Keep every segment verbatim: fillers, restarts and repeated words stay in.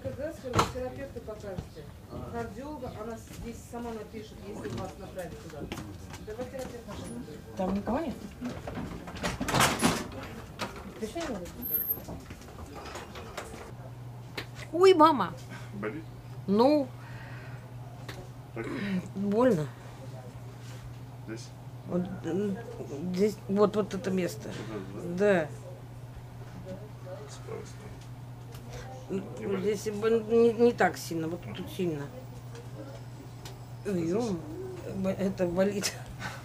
ЭКГ, терапевта покажете. Кардиолога, она здесь сама напишет, если вас направить туда. Давай терапевт нашему. Там никого нет? Пришли? Ой, мама. Болит? Ну, Так? больно. Здесь? Вот здесь, вот, вот это место. Вот это, Да. Справа, Ну, болит? здесь не, не так сильно, вот тут сильно. Ё, это болит.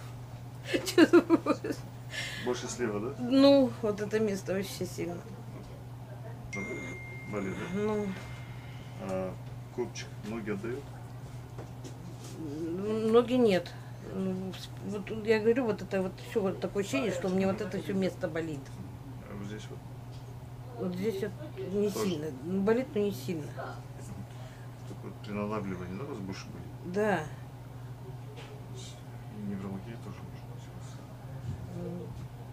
Больше слева, да? Ну, вот это место вообще сильно. Болит, да? Ну, А копчик ноги отдает? ноги нет. Ну, вот я говорю, вот это вот все вот такое ощущение, что мне вот это все место болит. А вот здесь вот? Вот здесь вот не Тоже? сильно. Ну, болит, но не сильно. Только вот при надавливании, да, у вас больше болит? Да. И невралгия тоже может быть.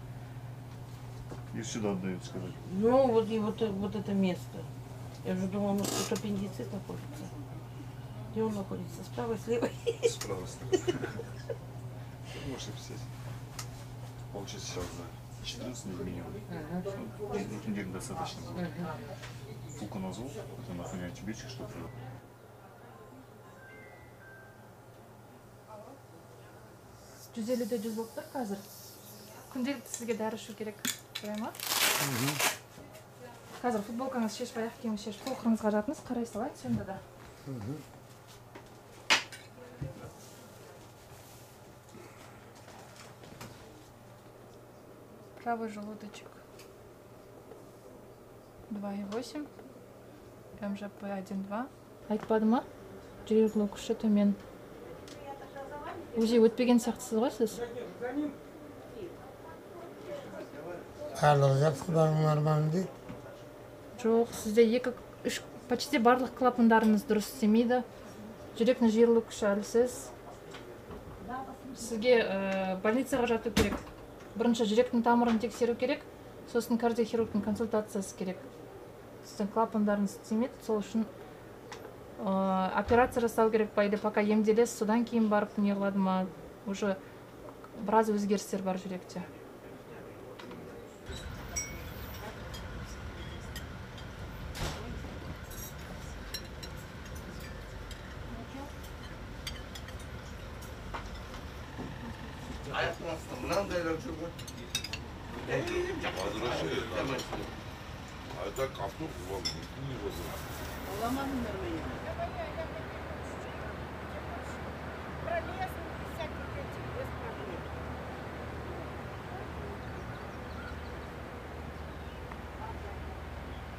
И сюда отдает, сказать. Ну, вот и вот, вот это место. Я уже думала, может, тут аппендицит находится. Где он находится? Справа, слева? Справа, слева. Можете писать. Получится сейчас за четырнадцать дней минимум. Двух недель достаточно будет. Фуконазол, это на фоне антибиотик, чтобы жүз элүүдө жүз болуп тур азыр. Күнделикти сизге дары ішу керек. Жарай ма? Қазір футболкаңыз шешіп, аяқ киіміңізді шешіп, толқырыңызға жатыңыз, қарайсыз алайын сонда да. Правый желудочек два и восемь, эм жэ пэ один два. Айтпады ма? Жүрегінің күші төмен. УЗИ өтпеген сияқтысыз ғой сіз? Барлығы жақсы, барлығы нормально дейді. Жоқ, сізде екі, үш, почти барлық клапандарыңыз дұрыс істемейді. Жүректің жиырылу күші әлсіз. Сізге ә, больницаға жату керек. Бірінші жүректің тамырын тексеру керек, сосын кардиохирургтың консультациясы керек. Сіздің клапандарыңыз істемейді, сол үшін ә, операция жасау керек па, или пока емделесіз, содан кейін барып не қылады ма, уже біраз өзгерістер бар жүректе. Мынандайлар жүрген. Возвращается. А это кафту не возьму.